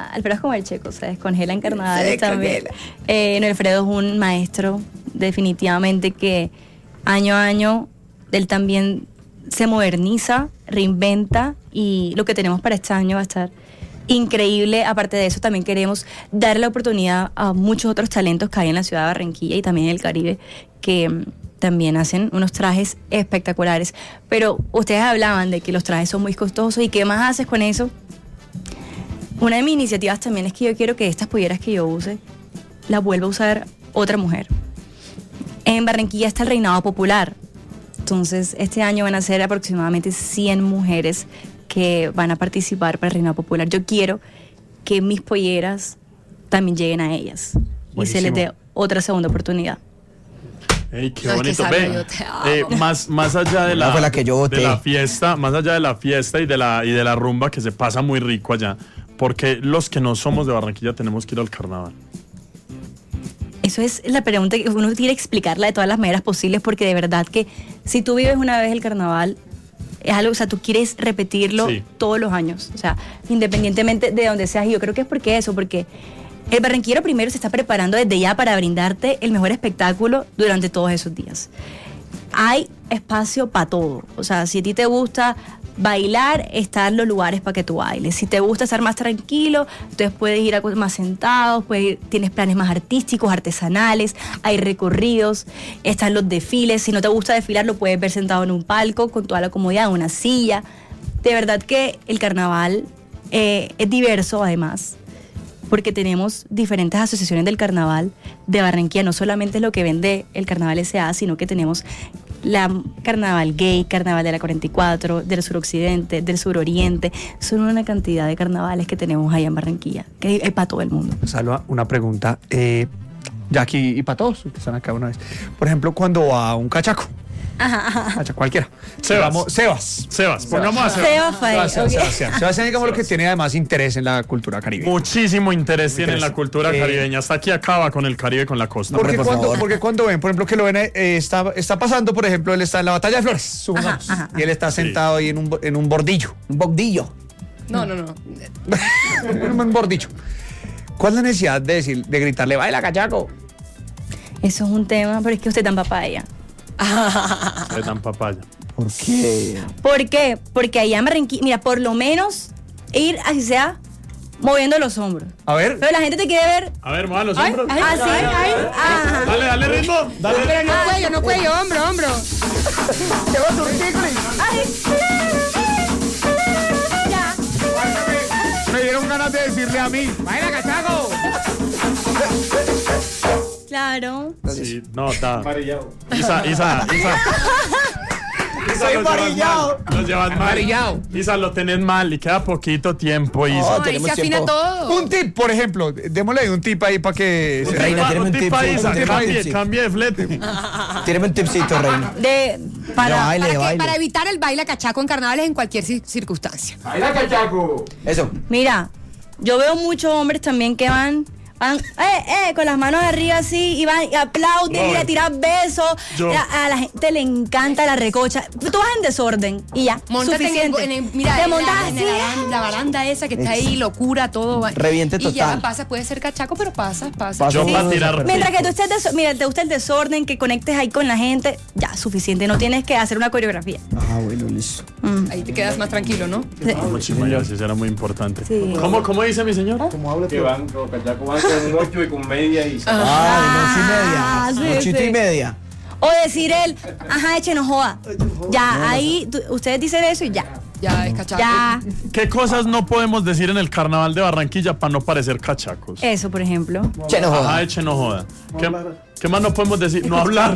Alfredo es como el Checo, se descongela en carnavales también. No, Alfredo es un maestro, definitivamente, que año a año él también se moderniza, reinventa, y lo que tenemos para este año va a estar increíble. Aparte de eso, también queremos dar la oportunidad a muchos otros talentos que hay en la ciudad de Barranquilla y también en el Caribe, que también hacen unos trajes espectaculares. Pero ustedes hablaban de que los trajes son muy costosos, ¿y qué más haces con eso? Una de mis iniciativas también es que yo quiero que estas polleras que yo use las vuelva a usar otra mujer. En Barranquilla está el reinado popular. Entonces, este año van a ser aproximadamente 100 mujeres que van a participar para el reinado popular. Yo quiero que mis polleras también lleguen a ellas. Buenísimo. Y se les dé otra segunda oportunidad. ¡Ey, qué bonito! Más allá de la fiesta, más allá de la fiesta y de la rumba, que se pasa muy rico allá, porque los que no somos de Barranquilla tenemos que ir al carnaval. Eso es la pregunta que uno tiene que explicarla de todas las maneras posibles, porque de verdad que si tú vives una vez el carnaval, es algo, o sea, tú quieres repetirlo todos los años, o sea, independientemente de donde seas. Y yo creo que es porque el barranquillero primero se está preparando desde ya para brindarte el mejor espectáculo durante todos esos días. Hay espacio para todo, o sea, si a ti te gusta bailar, están los lugares para que tú bailes. Si te gusta estar más tranquilo, entonces puedes ir a cosas más sentados, tienes planes más artísticos, artesanales, hay recorridos, están los desfiles. Si no te gusta desfilar, lo puedes ver sentado en un palco con toda la comodidad, en una silla. De verdad que el carnaval es diverso, además, porque tenemos diferentes asociaciones del carnaval de Barranquilla. No solamente es lo que vende el Carnaval S.A., sino que tenemos la Carnaval Gay, Carnaval de la 44, del suroccidente, del suroriente. Son una cantidad de carnavales que tenemos allá en Barranquilla, que es para todo el mundo. Salva, una pregunta, Jackie, y para todos que están acá una vez. Por ejemplo, cuando va un cachaco, cualquiera. Sebas. Pongamos a Sebas, digamos, lo que tiene además interés en la cultura caribeña. Muchísimo interés tiene en la cultura caribeña. Hasta aquí acaba con el Caribe, con la costa. Porque cuando ven, por ejemplo, que lo ven, está pasando, por ejemplo, él está en la Batalla de Flores, supongamos, y él está sentado ahí en un bordillo. Un bordillo. No. Un bordillo. ¿Cuál es la necesidad de gritarle, baila, cachaco? Eso es un tema, pero es que usted tan papaya. De tan papaya. ¿Por qué? ¿Por qué? Porque allá en Barranquilla, mira, por lo menos ir, así sea, moviendo los hombros. A ver. Pero la gente te quiere ver. A ver, mueva los hombros. Así. Dale ritmo. Dale. Pero no cuello, hombro. Llegó tu tigre. Ya. Me dieron ganas de decirle a mí, baila, cachaco. Claro. Sí, no, está. Amarillado. Isa. Soy amarillado. Los llevas mal. Isa, lo tenés mal y queda poquito tiempo, Isa. Ahí se afina todo. Un tip, por ejemplo, démosle un tip ahí para que... Reina, tírame un tip. Cambie de flete. Tírame un tipcito, Reina. Para evitar el baile cachaco en carnavales en cualquier circunstancia. ¡Baila, cachaco! Eso. Mira, yo veo muchos hombres también que van con las manos arriba así, y van y aplauden y le tiran besos. A la gente le encanta la recocha. Tú vas en desorden y ya, Móntate suficiente. Te montas así, la baranda esa que está ahí, locura, todo. Reviente total. Y ya total. Puede ser cachaco, pero pasa. Yo para tirar. Mientras que tú estés mira, te gusta el desorden, que conectes ahí con la gente, ya, suficiente. No tienes que hacer una coreografía. Bueno, listo. Ahí te quedas más tranquilo, ¿no? Muchísimas gracias, era muy importante. Sí. ¿Cómo dice mi señor? Que van, los cachacos van con 8 y con media y... Nochito y media. O decir eche, no joda. Ya, ahí, ustedes dicen eso y ya. Ya es cachaco. Ya. ¿Qué cosas no podemos decir en el carnaval de Barranquilla para no parecer cachacos? Eso, por ejemplo. Che, no joda. Eche, no joda. ¿Qué más no podemos decir? No hablar.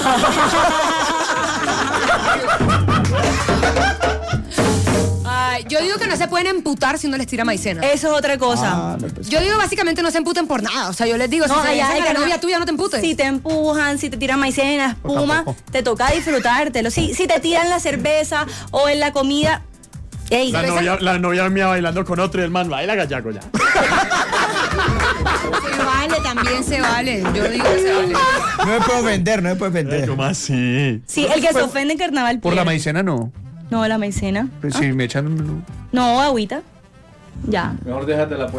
Yo digo que no se pueden emputar si uno les tira maicena. Eso es otra cosa. Yo digo básicamente no se emputen por nada. O sea, yo les digo, si la novia tuya, no te emputes. Si te empujan, si te tiran maicena, espuma, te toca disfrutártelo. Si te tiran la cerveza o en la comida. Ey, la novia mía bailando con otro y el man baila gallaco ya. Se vale, también se vale. Yo digo que se vale. No me puedo vender. ¿Cómo así? Sí, el que se ofende en carnaval. Por la maicena no. No, la maicena. Pues si me echan... No, agüita. Ya. Mejor déjate la